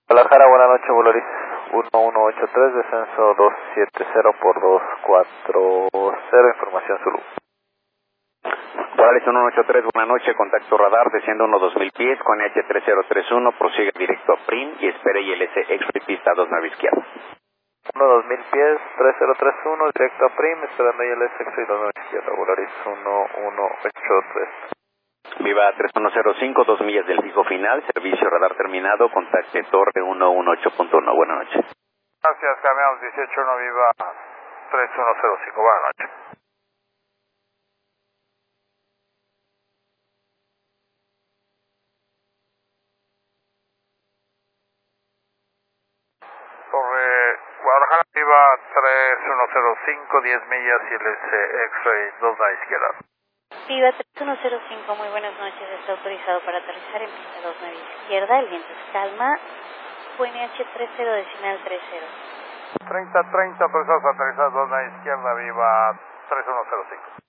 Guadalajara, buenas noches, Volaris 1183, descenso 270 por 240, información Zulu. Volaris 183, buenas noches, contacto radar, desciendo unos 2000 pies con H3031, prosigue directo a PRIM y espere ILS X-Ray pista 29 izquierda. 2000 pies, 3031, directo a PRIM, esperando ILS X-Ray 29 izquierda, Volaris 1183. Viva 3105, 2 millas del fijo final, servicio radar terminado, contacte torre 118.1, buenas noches. Gracias, cambiamos 181, Viva 3105, buenas noches. Torre Guadalajara, Viva 3105, 10 millas y el X-Ray 29 izquierda. Viva 3105, muy buenas noches, está autorizado para aterrizar en pista 29 izquierda, el viento es calma, QNH 30 decimal 30. 30-30, autorizado para aterrizar 29 izquierda, Viva 3105.